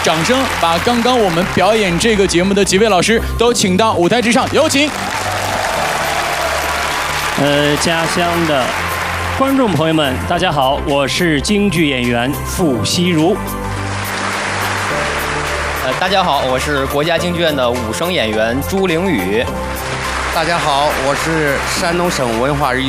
掌声把刚刚我们表演这个节目的几位老师都请到舞台之上，有请。 家乡的观众朋友们，大家好，我是京剧演员傅西如。 大家好，我是国家京剧院的武生演员朱凌雨。 大家好，我是山东省文化